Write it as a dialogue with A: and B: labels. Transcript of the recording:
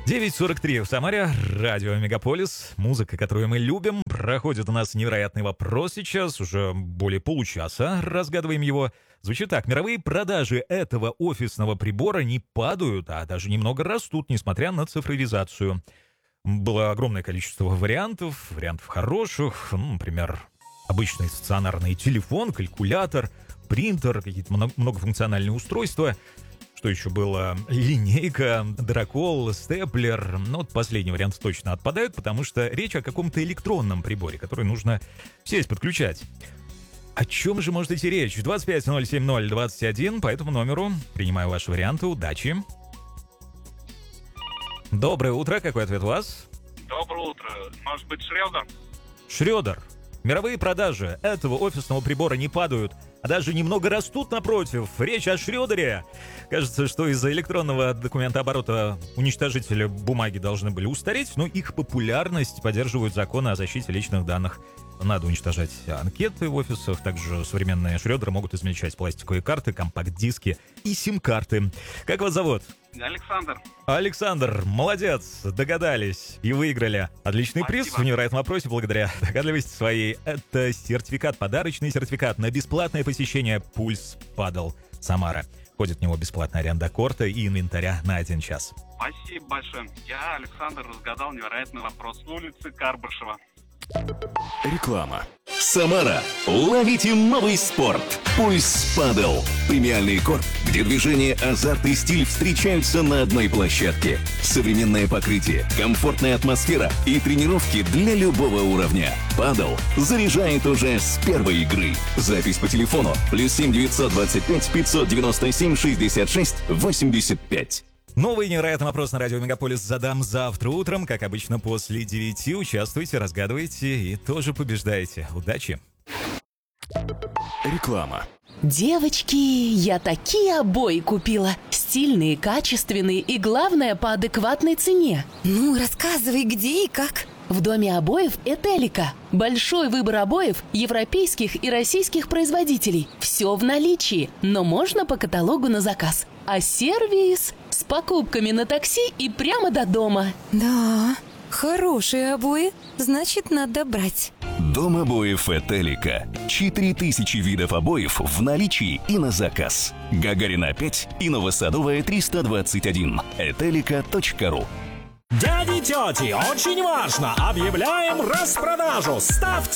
A: 9:43 в Самаре, радио Мегаполис, музыка, которую мы любим. Проходит у нас невероятный вопрос сейчас, уже более получаса разгадываем его. Звучит так: мировые продажи этого офисного прибора не падают, а даже немного растут, несмотря на цифровизацию. Было огромное количество вариантов хороших, например, обычный стационарный телефон, калькулятор, принтер, какие-то многофункциональные устройства. Что еще было? Линейка, дракол, степлер. Но вот последний вариант точно отпадают, потому что речь о каком-то электронном приборе, который нужно сесть, подключать. О чем же может идти речь? 2507021, по этому номеру принимаю ваши варианты. Удачи. Доброе утро, какой ответ у вас?
B: Доброе утро. Может быть, Шредер?
A: Шредер. Мировые продажи этого офисного прибора не падают, а даже немного растут, напротив. Речь о Шредере. Кажется, что из-за электронного документооборота уничтожители бумаги должны были устареть, но их популярность поддерживают законы о защите личных данных. Надо уничтожать анкеты в офисах. Также современные Шредеры могут измельчать пластиковые карты, компакт-диски и сим-карты. Как вас зовут?
B: Александр.
A: Александр, молодец, догадались и выиграли отличный
B: Спасибо.
A: приз в невероятном вопросе благодаря догадливости своей. Это сертификат, подарочный сертификат на бесплатное посещение «Пульс Падл Самара». Входит в него бесплатная аренда корта и инвентаря на 1 час.
B: Спасибо большое. Я, Александр, разгадал невероятный вопрос с улицы Карбышева.
C: Реклама. Самара. Ловите новый спорт. Пульс Падл. Премиальный корт, где движение, азарт и стиль встречаются на одной площадке. Современное покрытие, комфортная атмосфера и тренировки для любого уровня. Падл заряжает уже с первой игры. Запись по телефону +7 925 597 66 85.
A: Новый невероятный вопрос на радио Мегаполис задам завтра утром. Как обычно, после 9 участвуйте, разгадывайте и тоже побеждаете. Удачи!
C: Реклама.
D: Девочки, я такие обои купила. Стильные, качественные и, главное, по адекватной цене.
E: Ну, рассказывай, где и как.
D: В доме обоев «Этелика». Большой выбор обоев европейских и российских производителей. Все в наличии, но можно по каталогу на заказ. А сервис с покупками на такси и прямо до дома.
E: Да, хорошие обои, значит, надо брать.
C: Дом обоев «Этелика». 4000 видов обоев в наличии и на заказ. Гагарина 5 и Новосадовая 321. Этелика.ру.
F: Дяди, тети, очень важно! Объявляем распродажу! Ставьте